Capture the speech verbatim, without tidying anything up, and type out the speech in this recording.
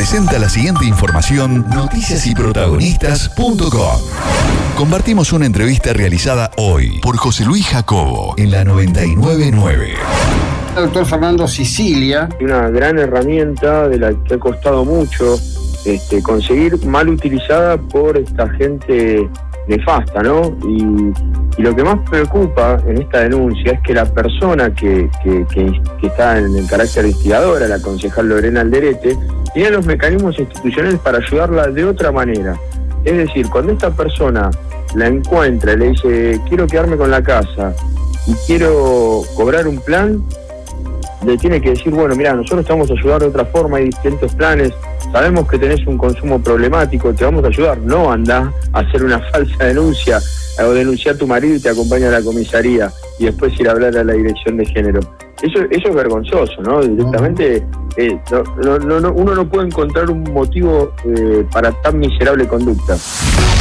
presenta la siguiente información noticias y protagonistas punto com. Compartimos una entrevista realizada hoy por José Luis Jacobo en la noventa y nueve punto nueve. Doctor Fernando Sicilia. Una gran herramienta de la que ha costado mucho este, conseguir, mal utilizada por esta gente nefasta, ¿no? Y, y lo que más preocupa en esta denuncia es que la persona que, que, que, que está en el carácter instigadora, la concejal Lorena Alderete, tiene los mecanismos institucionales para ayudarla de otra manera. Es decir, cuando esta persona la encuentra y le dice quiero quedarme con la casa y quiero cobrar un plan, le tiene que decir, bueno, mira, nosotros te vamos a ayudar de otra forma, hay distintos planes, sabemos que tenés un consumo problemático, te vamos a ayudar. No andá a hacer una falsa denuncia o denunciar a tu marido y te acompaña a la comisaría y después ir a hablar a la dirección de género. Eso, eso es vergonzoso, ¿no? Directamente, eh, no, no, no, uno no puede encontrar un motivo eh, para tan miserable conducta.